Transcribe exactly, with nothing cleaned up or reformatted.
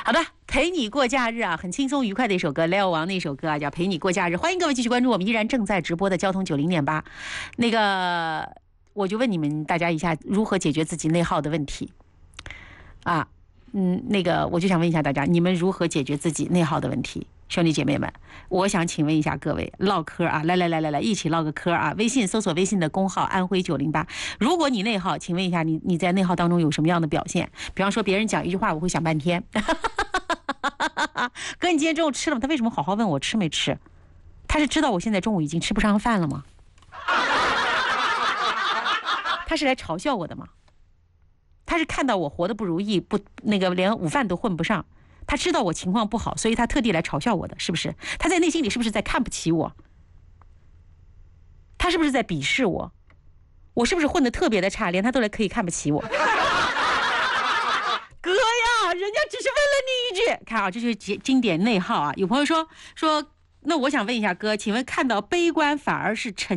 好的，陪你过假日啊，很轻松愉快的一首歌 ，Leo 王那首歌啊，叫《陪你过假日》。欢迎各位继续关注我们依然正在直播的交通九零点八。那个，我就问你们大家一下，如何解决自己内耗的问题啊？嗯，那个我就想问一下大家，你们如何解决自己内耗的问题？兄弟姐妹们，我想请问一下各位，唠嗑啊，来来来来来，一起唠个嗑啊！微信搜索微信的公号安徽九零八。如果你内耗，请问一下你你在内耗当中有什么样的表现？比方说别人讲一句话，我会想半天。哥，你今天中午吃了吗？他为什么好好问我吃没吃？他是知道我现在中午已经吃不上饭了吗？他是来嘲笑我的吗？他是看到我活得不如意，不那个连午饭都混不上。他知道我情况不好，所以他特地来嘲笑我的，是不是？他在内心里是不是在看不起我？他是不是在鄙视我？我是不是混得特别的差，连他都来可以看不起我？哥呀，人家只是问了你一句，看啊，这就是经典内耗啊。有朋友说说，那我想问一下哥，请问看到悲观反而是沉